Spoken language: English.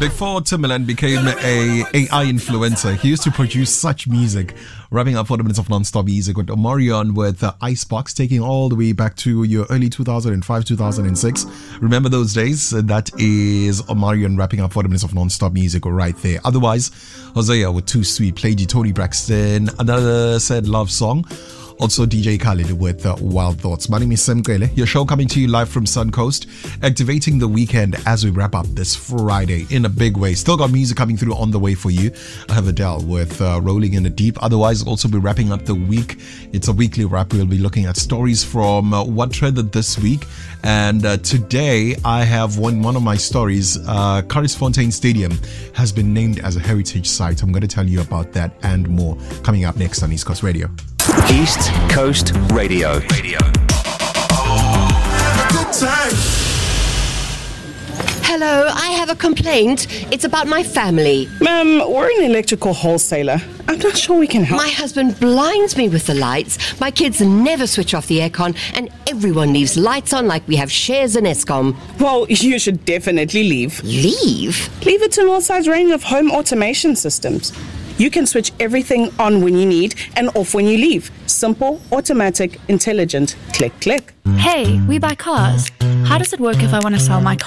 Before Timbaland became a AI influencer, he used to produce such music. Wrapping up 40 minutes of non-stop music with Omarion with Icebox, taking all the way back to your early 2005, 2006. Remember those days? That is Omarion wrapping up 40 minutes of non-stop music right there. Otherwise, Hosea with Too Sweet, played you Tony Braxton, another said love song. Also DJ Khaled with Wild Thoughts. My name is Sam Kwele. Your show coming to you live from Suncoast, activating the weekend as we wrap up this Friday in a big way. Still got music coming through on the way for you. I have Adele with Rolling in the Deep. Otherwise, also be wrapping up the week. It's a weekly wrap. We'll be looking at stories from what trended this week. And today, I have one of my stories. Carisfontein Stadium has been named as a heritage site. I'm going to tell you about that and more coming up next on East Coast Radio. East Coast Radio. Hello, I have a complaint. It's about my family. Ma'am, we're an electrical wholesaler. I'm not sure we can help. My husband blinds me with the lights. My kids never switch off the aircon, and everyone leaves lights on like we have shares in Eskom. Well, you should definitely leave. Leave? Leave it to Northside's range of home automation systems. You can switch everything on when you need and off when you leave. Simple, automatic, intelligent. Click, click. Hey, we buy cars. How does it work if I want to sell my car?